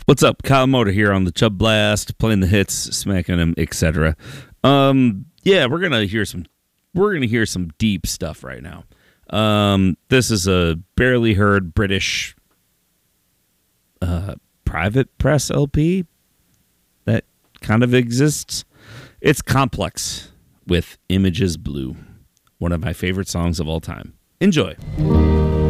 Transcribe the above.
What's up? Kyle Motor here on the Chub Blast, playing the hits, smacking them, etc. Yeah, we're gonna hear some deep stuff right now. This is a barely heard British private press LP that kind of exists. It's Complex with Images Blue, one of my favorite songs of all time. Enjoy.